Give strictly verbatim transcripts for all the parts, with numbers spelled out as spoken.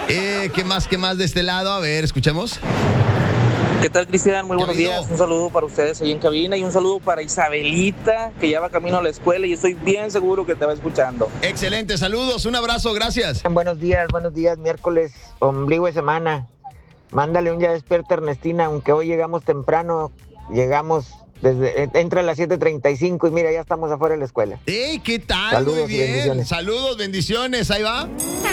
Eh, ¿Qué más, qué más de este lado? A ver, escuchemos. ¿Qué tal, Cristian? Muy buenos habido? días. Un saludo para ustedes ahí en cabina y un saludo para Isabelita, que ya va camino a la escuela y estoy bien seguro que te va escuchando. Excelente, saludos, un abrazo, gracias. Buenos días, buenos días, miércoles, ombligo de semana. Mándale un ya despierta, Ernestina, aunque hoy llegamos temprano, llegamos desde, entra a las siete treinta y cinco y mira, ya estamos afuera de la escuela. ¡Ey, qué tal! Saludos Muy y bien. bendiciones. Saludos, bendiciones, ahí va.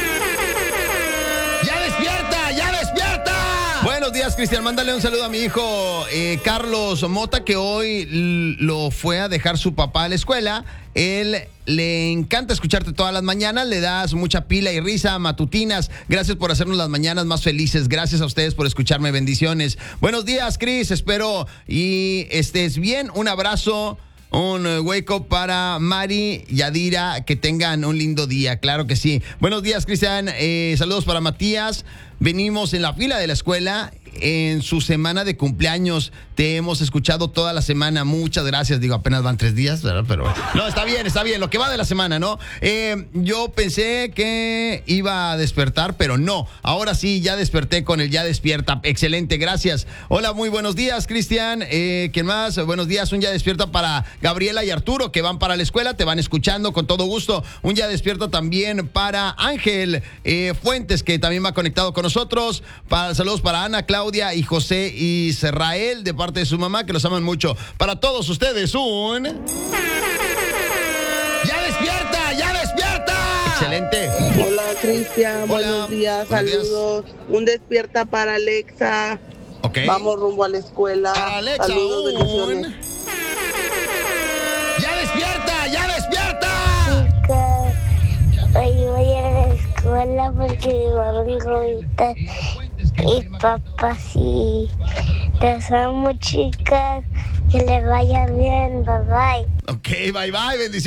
¡Ya despierta! ¡Ya despierta! Buenos días, Cristian. Mándale un saludo a mi hijo eh, Carlos Mota, que hoy l- lo fue a dejar su papá a la escuela. Él le encanta escucharte todas las mañanas, le das mucha pila y risa matutinas. Gracias por hacernos las mañanas más felices. Gracias a ustedes por escucharme. Bendiciones. Buenos días, Cris. Espero y estés bien. Un abrazo. Un eh, wake up para Mari y Adira, que tengan un lindo día, claro que sí. Buenos días, Cristian, eh, saludos para Matías. Venimos en la fila de la escuela en su semana de cumpleaños. Te hemos escuchado toda la semana, muchas gracias. Digo, apenas van tres días, ¿verdad? Pero no, está bien, está bien, lo que va de la semana, ¿no? Eh, yo pensé que iba a despertar, pero no. Ahora sí, ya desperté con el ya despierta. Excelente, gracias. Hola, muy buenos días, Cristian. Eh, ¿Quién más? Buenos días, un ya despierta para Gabriela y Arturo, que van para la escuela, te van escuchando con todo gusto. Un ya despierta también para Ángel eh, Fuentes, que también va conectado con nosotros. Para, saludos para Ana, Claudia y José y Israel, de parte de su mamá, que los aman mucho. Para todos ustedes, un... ¡Ya despierta! ¡Ya despierta! Excelente. Hola, Cristian, Hola, buenos días, buenos días. saludos. Un despierta para Alexa. Ok. Vamos rumbo a la escuela. Para Alexa, Saludos, bendiciones. un... ¡Ya despierta! ¡Ya despierta! Hoy voy a la escuela porque mi mamá me ahorita y papá sí. Los amo, chicas. Que les vaya bien. Bye bye. Ok, bye bye, bendiciones.